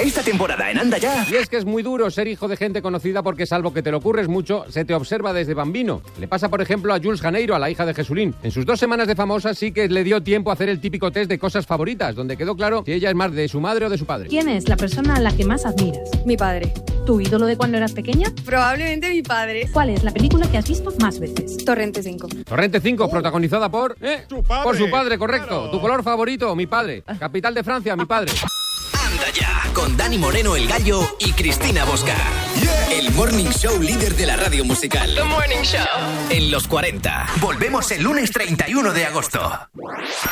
Esta temporada en Anda Ya. Y es que es muy duro ser hijo de gente conocida porque, salvo que te lo ocurres mucho, se te observa desde bambino. Le pasa, por ejemplo, a Jules Janeiro, a la hija de Jesulín. En sus 2 semanas de famosa sí que le dio tiempo a hacer el típico test de cosas favoritas, donde quedó claro si ella es más de su madre o de su padre. ¿Quién es la persona a la que más admiras? Mi padre. ¿Tu ídolo de cuando eras pequeña? Probablemente mi padre. ¿Cuál es la película que has visto más veces? Torrente 5. Torrente 5, protagonizada por... Por su padre, correcto. Claro. ¿Tu color favorito? Mi padre. Capital de Francia, mi padre. Anda Ya, con Dani Moreno el Gallo y Cristina Bosca. Yeah. El Morning Show líder de la radio musical. The Morning Show. En los 40. Volvemos el lunes 31 de agosto.